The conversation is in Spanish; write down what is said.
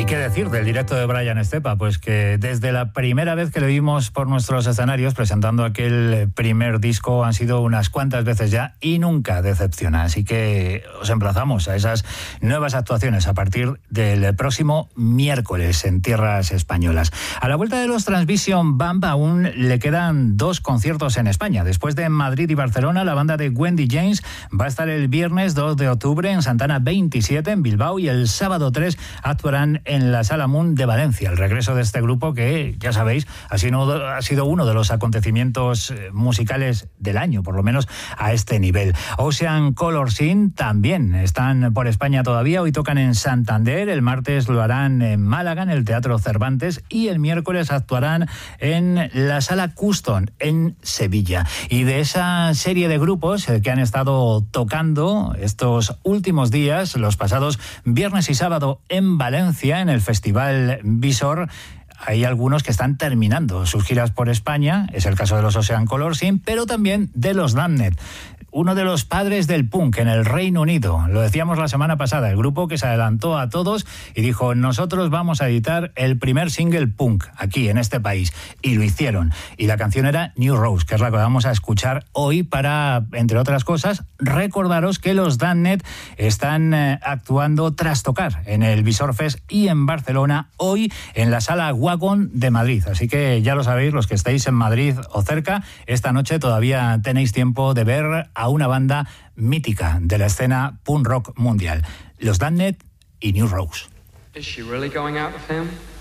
qué decir del directo de Brian Estepa? Pues que desde la primera vez que le vimos por nuestros escenarios presentando aquel primer disco han sido unas cuantas veces ya y nunca decepciona. Así que os emplazamos a esas nuevas actuaciones a partir del próximo miércoles en tierras españolas. A la vuelta de los Transvision Bump aún le quedan 2 conciertos en España. Después de Madrid y Barcelona, la banda de Wendy James va a estar el viernes 2 de octubre en Santana 27 en Bilbao y el sábado 3 actuarán en la Sala Moon de Valencia. El regreso de este grupo que, ya sabéis, ha sido uno de los acontecimientos musicales del año, por lo menos a este nivel. Ocean Color Scene también están por España todavía. Hoy tocan en Santander, el martes lo harán en Málaga, en el Teatro Cervantes, y el miércoles actuarán en la Sala Custom, en Sevilla. Y de esa serie de grupos que han estado tocando estos últimos días, los pasados viernes y sábado en Valencia, en el Festival Visor, hay algunos que están terminando sus giras por España. Es el caso de los Ocean Color Scene, pero también de los Damned, uno de los padres del punk en el Reino Unido. Lo decíamos la semana pasada, el grupo que se adelantó a todos y dijo: nosotros vamos a editar el primer single punk aquí en este país, y lo hicieron. Y la canción era New Rose, que es la que vamos a escuchar hoy para, entre otras cosas, recordaros que los Damned están actuando tras tocar en el Visor Fest y en Barcelona, hoy en la Sala Wagon de Madrid. Así que ya lo sabéis, los que estéis en Madrid o cerca, esta noche todavía tenéis tiempo de ver a una banda mítica de la escena punk rock mundial, los Damned y New Rose. Is she really going out with him?